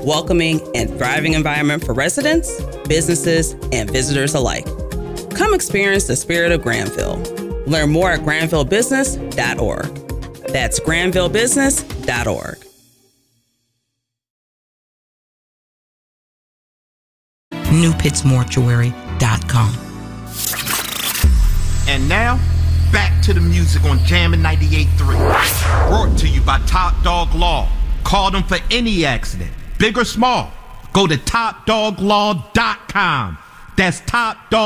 welcoming, and thriving environment for residents, businesses, and visitors alike. Come experience the spirit of Granville. Learn more at granvillebusiness.org. That's granvillebusiness.org. newpittsmortuary.com. And now, back to the music on Jammin' 98.3. Brought to you by Top Dog Law. Call them for any accident, big or small. Go to topdoglaw.com. That's Top Dog.